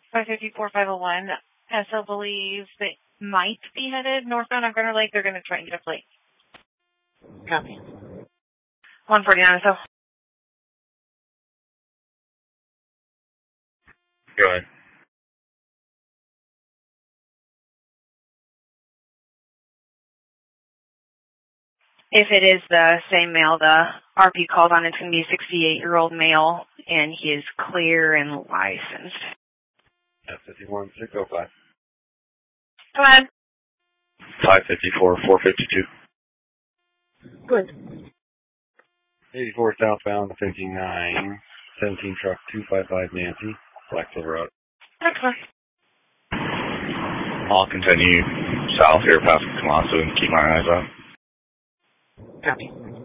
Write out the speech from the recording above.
554, 501. SL believes they might be headed northbound on Grinner Lake. They're going to try and get a plate. Copy. 149 SL. Go ahead. If it is the same male the RP called on, it's going to be a 68-year-old male, and he is clear and licensed. F51 605. Go ahead. 554 452. Good. 84 southbound 59 17 truck 255 Nancy, Black Silver Road. Excellent. I'll continue south here past Camasso and keep my eyes out. Copy.